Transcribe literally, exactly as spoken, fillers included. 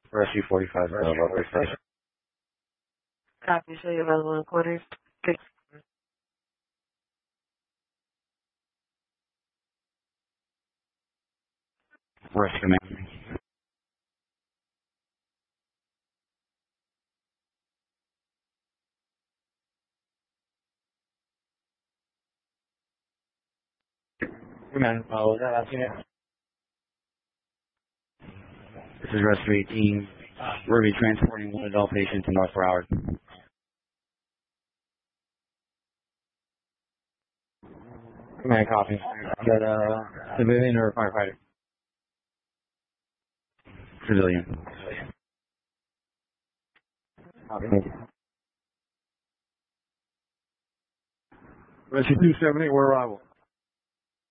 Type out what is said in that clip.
Rescue forty-five, uh, level fresh. Copy, so you're available in quarters. Good. Rescue man. Man, uh, was that last unit? This is Rescue eighteen. We're going to be transporting one adult patient to North Broward. Man, copy. Is that uh, civilian or firefighter? Civilian. Copy. Rescue two seventy, we're arrival.